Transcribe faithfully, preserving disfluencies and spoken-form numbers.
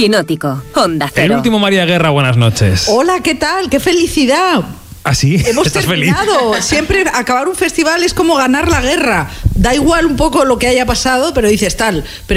Quinótico, Onda Cero. El último María Guerra, buenas noches. Hola, ¿qué tal? ¡Qué felicidad! ¿Ah, sí? Hemos ¿Estás terminado. feliz? Siempre acabar un festival es como ganar la guerra. Da igual un poco lo que haya pasado, pero dices tal. Pero